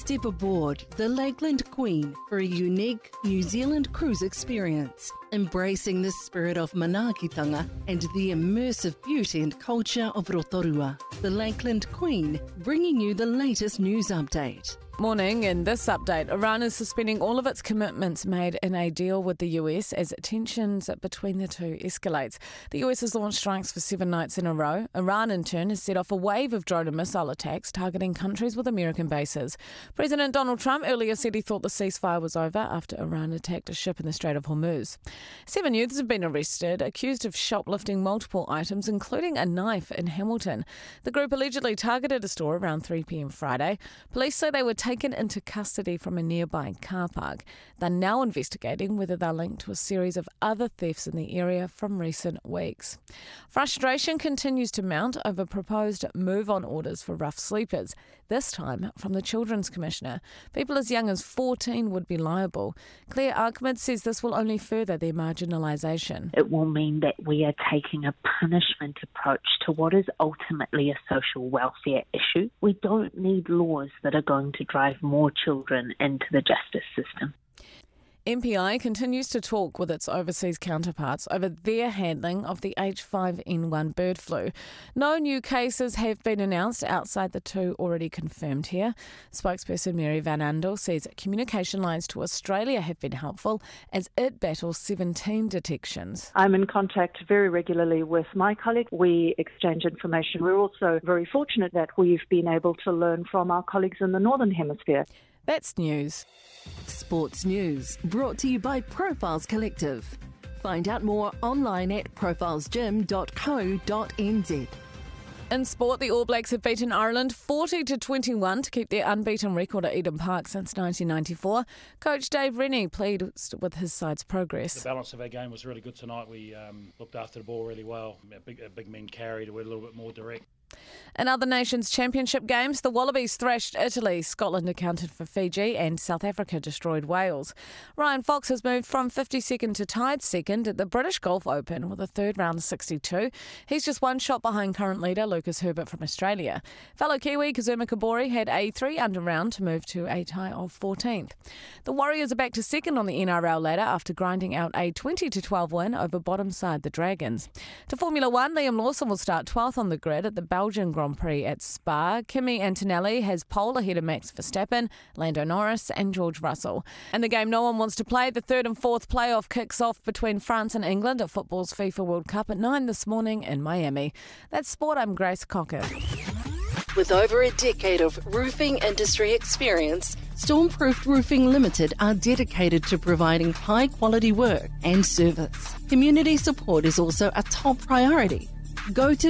Step aboard the Lakeland Queen for a unique New Zealand cruise experience, embracing the spirit of manaakitanga and the immersive beauty and culture of Rotorua. The Lakeland Queen, bringing you the latest news update. Morning. In this update, Iran is suspending all of its commitments made in a deal with the US as tensions between the two escalates. The US has launched strikes for 7 nights in a row. Iran, in turn, has set off a wave of drone and missile attacks targeting countries with American bases. President Donald Trump earlier said he thought the ceasefire was over after Iran attacked a ship in the Strait of Hormuz. 7 youths have been arrested, accused of shoplifting multiple items, including a knife in Hamilton. The group allegedly targeted a store around 3 p.m. Friday. Police say they were taken into custody from a nearby car park. They're now investigating whether they're linked to a series of other thefts in the area from recent weeks. Frustration continues to mount over proposed move-on orders for rough sleepers, this time from the Children's Commissioner. People as young as 14 would be liable. Claire Ahmed says this will only further their marginalisation. It will mean that we are taking a punishment approach to what is ultimately a social welfare issue. We don't need laws that are going to drive more children into the justice system. MPI continues to talk with its overseas counterparts over their handling of the H5N1 bird flu. No new cases have been announced outside the 2 already confirmed here. Spokesperson Mary Van Andel says communication lines to Australia have been helpful as it battles 17 detections. I'm in contact very regularly with my colleague. We exchange information. We're also very fortunate that we've been able to learn from our colleagues in the Northern Hemisphere. That's news. Sports news brought to you by Profiles Collective. Find out more online at profilesgym.co.nz. In sport, the All Blacks have beaten Ireland 40-21 to keep their unbeaten record at Eden Park since 1994. Coach Dave Rennie pleased with his side's progress. The balance of our game was really good tonight. We looked after the ball really well. Our big men carried. We're a little bit more direct. In other nations' championship games, the Wallabies thrashed Italy, Scotland accounted for Fiji, and South Africa destroyed Wales. Ryan Fox has moved from 52nd to tied second at the British Golf Open with a third round 62. He's just 1 shot behind current leader Lucas Herbert from Australia. Fellow Kiwi Kazuma Kabori had a 3-under round to move to a tie of 14th. The Warriors are back to second on the NRL ladder after grinding out a 20-12 win over bottom side the Dragons. To Formula One, Liam Lawson will start 12th on the grid at the Belgian Grand Prix at Spa. Kimi Antonelli has pole ahead of Max Verstappen, Lando Norris and George Russell. In the game no one wants to play, the 3rd and 4th playoff kicks off between France and England at football's FIFA World Cup at 9 this morning in Miami. That's sport. I'm Grace Cocker. With over a decade of roofing industry experience, Stormproofed Roofing Limited are dedicated to providing high-quality work and service. Community support is also a top priority. Go to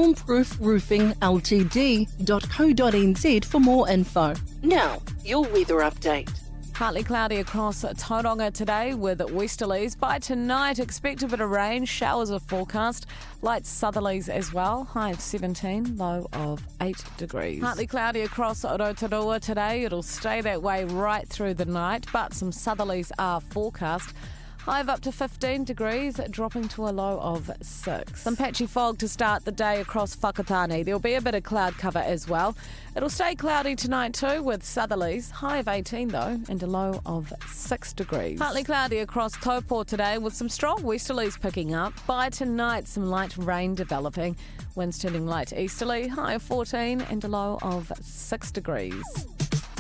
stormproofroofingltd.co.nz for more info. Now, your weather update. Partly cloudy across Tauranga today with westerlies. By tonight, expect a bit of rain. Showers are forecast. Light southerlies as well. High of 17, low of 8 degrees. Partly cloudy across Rotorua today. It'll stay that way right through the night, but some southerlies are forecast. High of up to 15 degrees, dropping to a low of 6. Some patchy fog to start the day across Whakatane. There'll be a bit of cloud cover as well. It'll stay cloudy tonight too with southerlies. High of 18 though, and a low of 6 degrees. Partly cloudy across Taupo today with some strong westerlies picking up. By tonight, some light rain developing. Winds turning light easterly. High of 14 and a low of 6 degrees.